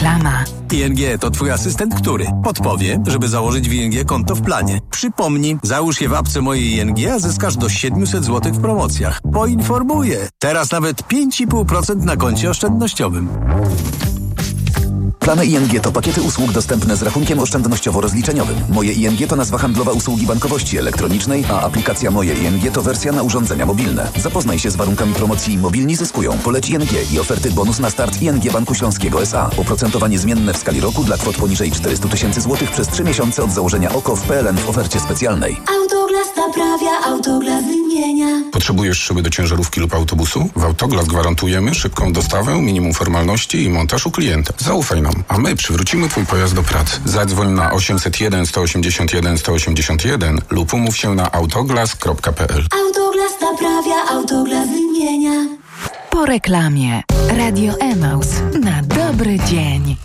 Reklama. ING to twój asystent, który podpowie, żeby założyć w ING konto w planie. Przypomnij, załóż je w apce mojej ING, a zyskasz do 700 zł w promocjach. Poinformuję. Teraz nawet 5,5% na koncie oszczędnościowym. Plany ING to pakiety usług dostępne z rachunkiem oszczędnościowo-rozliczeniowym. Moje ING to nazwa handlowa usługi bankowości elektronicznej, a aplikacja Moje ING to wersja na urządzenia mobilne. Zapoznaj się z warunkami promocji Mobilni zyskują. Poleć ING i oferty bonus na start ING Banku Śląskiego S.A. Oprocentowanie zmienne w skali roku dla kwot poniżej 400 000 złotych przez 3 miesiące od założenia OKO w PLN w ofercie specjalnej. Autoglas naprawia, Autoglas wymienia. Potrzebujesz szyby do ciężarówki lub autobusu? W Autoglas gwarantujemy szybką dostawę, minimum formalności i montaż u klienta. Zaufaj nam, a my przywrócimy twój pojazd do pracy. Zadzwoń na 801 181 181 lub umów się na autoglas.pl. Autoglas naprawia, Autoglas wymienia. Po reklamie. Radio Emaus na dobry dzień.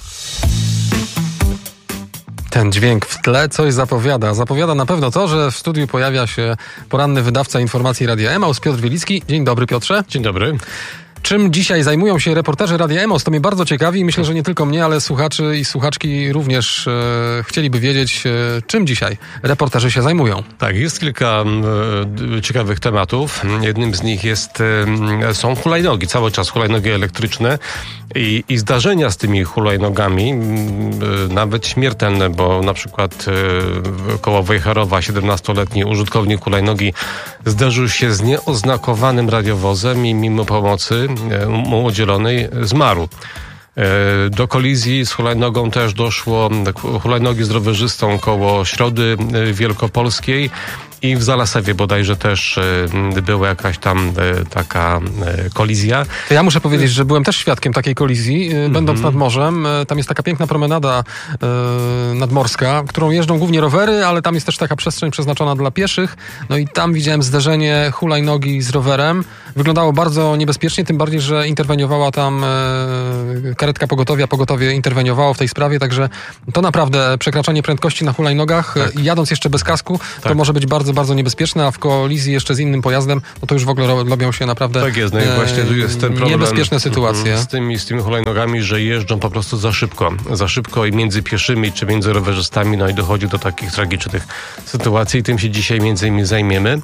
Ten dźwięk w tle coś zapowiada. Zapowiada na pewno to, że w studiu pojawia się poranny wydawca informacji Radia Emaus, Piotr Wielicki. Dzień dobry, Piotrze. Dzień dobry. Czym dzisiaj zajmują się reporterzy Radia Emaus? To mnie bardzo ciekawi i myślę, że nie tylko mnie, ale słuchaczy i słuchaczki również chcieliby wiedzieć, czym dzisiaj reporterzy się zajmują. Tak, jest kilka ciekawych tematów. Jednym z nich są hulajnogi, cały czas hulajnogi elektryczne i zdarzenia z tymi hulajnogami, nawet śmiertelne, bo na przykład koło Wejherowa 17-letni użytkownik hulajnogi zderzył się z nieoznakowanym radiowozem i mimo pomocy mu udzielonej zmarł. Do kolizji z hulajnogą też doszło, hulajnogi z rowerzystą koło Środy Wielkopolskiej i w Zalasewie bodajże też była jakaś tam taka kolizja. To ja muszę powiedzieć, że byłem też świadkiem takiej kolizji, będąc nad morzem. Tam jest taka piękna promenada nadmorska, którą jeżdżą głównie rowery, ale tam jest też taka przestrzeń przeznaczona dla pieszych. No i tam widziałem zderzenie hulajnogi z rowerem. Wyglądało bardzo niebezpiecznie, tym bardziej, że interweniowała tam karetka pogotowia. Pogotowie interweniowało w tej sprawie, także to naprawdę przekraczanie prędkości na hulajnogach, jadąc jeszcze bez kasku, to może być bardzo, bardzo niebezpieczne, a w kolizji jeszcze z innym pojazdem, no to już w ogóle robią się naprawdę tak jest, no i właśnie tu jest ten problem niebezpieczne sytuacje. Z tymi hulajnogami, że jeżdżą po prostu za szybko i między pieszymi, czy między rowerzystami, no i dochodzi do takich tragicznych sytuacji i tym się dzisiaj między innymi zajmiemy.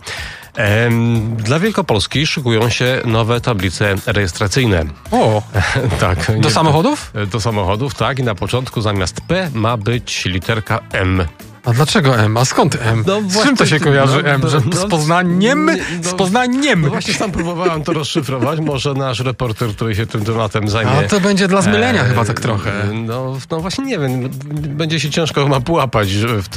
Dla Wielkopolski szykują się nowe tablice rejestracyjne. O! Tak. Do samochodów? Do samochodów, tak. I na początku zamiast P ma być literka M. A dlaczego M? A skąd M? No z czym to się kojarzy M? Że z Poznaniem? Z Poznaniem! No właśnie sam próbowałem to rozszyfrować. Może nasz reporter, który się tym tematem zajmie. A to będzie dla zmylenia chyba tak trochę. No właśnie nie wiem. Będzie się ciężko chyba połapać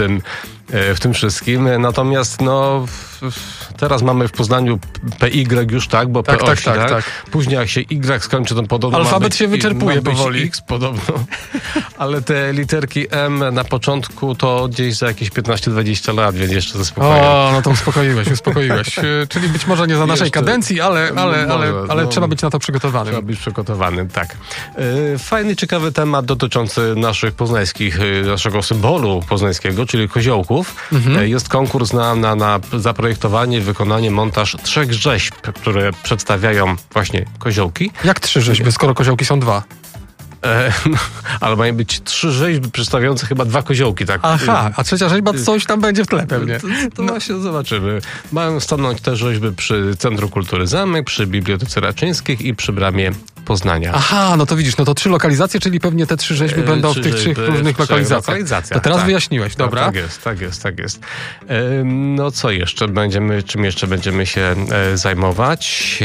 w tym wszystkim. Natomiast teraz mamy w Poznaniu PY już tak, bo tak, P8, tak. Później jak się Y skończy, to podobno alfabet się wyczerpuje powoli. X podobno. Ale te literki M na początku to gdzieś za jakieś 15-20 lat, więc jeszcze zaspokojam. O, no to uspokoiłeś. Czyli być może nie za naszej kadencji, ale trzeba być na to przygotowanym. Trzeba być przygotowanym, tak. Fajny, ciekawy temat dotyczący naszego symbolu poznańskiego, czyli koziołków. Jest konkurs na zaprojektowanie, wykonanie, montaż 3 rzeźb, które przedstawiają właśnie koziołki. Jak 3 rzeźby, skoro koziołki są 2? Ale mają być 3 rzeźby przedstawiające chyba 2 koziołki, tak? Aha, a trzecia rzeźba coś tam będzie w tle pewnie. To właśnie zobaczymy. Mają stanąć te rzeźby przy Centrum Kultury Zamek, przy Bibliotece Raczyńskich i przy Bramie Poznania. Aha, no to widzisz, no to 3 lokalizacje, czyli pewnie te 3 rzeźby będą w tych 3 różnych lokalizacjach. To teraz wyjaśniłeś, dobra? Tak jest. No co jeszcze czym jeszcze będziemy się zajmować?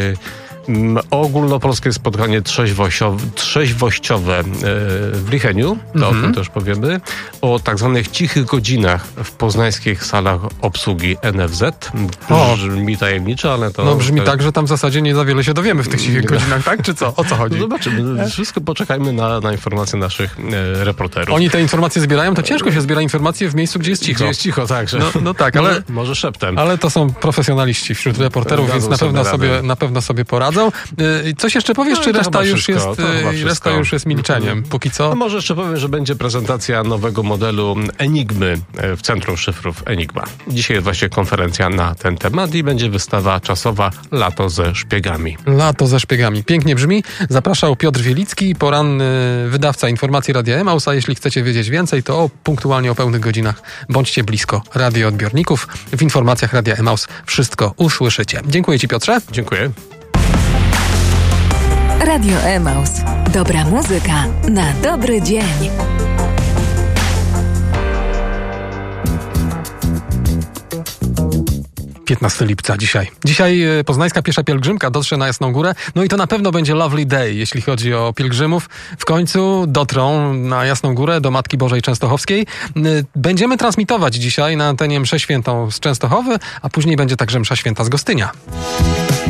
Ogólnopolskie spotkanie trzeźwościowe w Licheniu, to o tym też powiemy, o tak zwanych cichych godzinach w poznańskich salach obsługi NFZ. Brzmi tajemniczo, ale to... No brzmi tak, że tam w zasadzie nie za wiele się dowiemy w tych cichych godzinach, tak? Czy co? O co chodzi? No zobaczymy. Wszystko poczekajmy na informacje naszych reporterów. Oni te informacje zbierają? To ciężko się zbiera informacje w miejscu, gdzie jest cicho. Gdzie jest cicho, tak. Że... No tak, ale... Może szeptem. Ale to są profesjonaliści wśród reporterów, więc na pewno sobie poradzą. przeszkadzał. Coś jeszcze powiesz, czy to reszta chyba już wszystko, jest, to chyba reszta wszystko. już jest milczeniem? Póki co. No może jeszcze powiem, że będzie prezentacja nowego modelu Enigmy w Centrum Szyfrów Enigma. Dzisiaj jest właśnie konferencja na ten temat i będzie wystawa czasowa Lato ze szpiegami. Lato ze szpiegami. Pięknie brzmi. Zapraszał Piotr Wielicki, poranny wydawca informacji Radia Emaus, a jeśli chcecie wiedzieć więcej, to punktualnie o pełnych godzinach bądźcie blisko radioodbiorników. W informacjach Radia Emaus wszystko usłyszycie. Dziękuję Ci, Piotrze. Dziękuję. Radio Emaus. Dobra muzyka na dobry dzień. 15 lipca dzisiaj. Dzisiaj poznańska piesza pielgrzymka dotrze na Jasną Górę. No i to na pewno będzie lovely day, jeśli chodzi o pielgrzymów. W końcu dotrą na Jasną Górę do Matki Bożej Częstochowskiej. Będziemy transmitować dzisiaj na antenie mszę świętą z Częstochowy, a później będzie także msza święta z Gostynia.